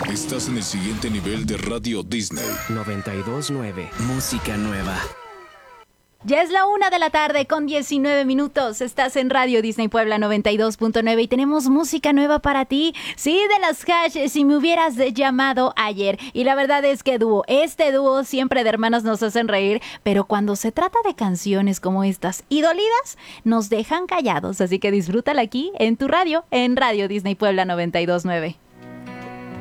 Estás en el siguiente nivel de Radio Disney. 92.9. Música nueva. Ya es la 1:00 con 19 minutos. Estás en Radio Disney Puebla 92.9 y tenemos música nueva para ti. Sí, de las Hash, Si me hubieras llamado ayer. Y la verdad es que este dúo siempre de hermanos nos hacen reír, pero cuando se trata de canciones como estas y dolidas, nos dejan callados. Así que disfrútala aquí en tu radio, en Radio Disney Puebla 92.9.